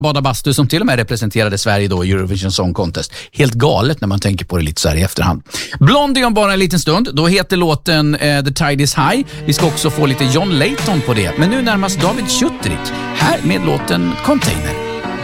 Bada Bastu som till och med representerade Sverige då i Eurovision Song Contest. Helt galet när man tänker på det lite så här i efterhand. Blondie om bara en liten stund. Då heter låten The Tide is High. Vi ska också få lite John Layton på det. Men nu närmast David Schutterik. Här med låten Container.